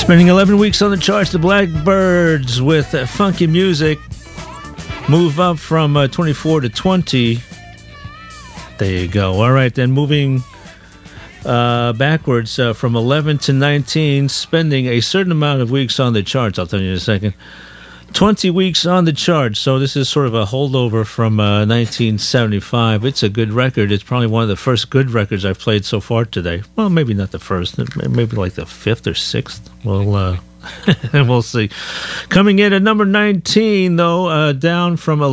Spending 11 weeks on the charts, the Blackbirds with funky music move up from 24 to 20. There you go. All right, then moving backwards from 11 to 19, spending a certain amount of weeks on the charts. I'll tell you in a second. 20 weeks on the charts. So this is sort of a holdover from 1975. It's a good record. It's probably one of the first good records I've played so far today. Well, maybe not the first. Maybe like the fifth or sixth. Well, we'll see. Coming in at number 19, though, down from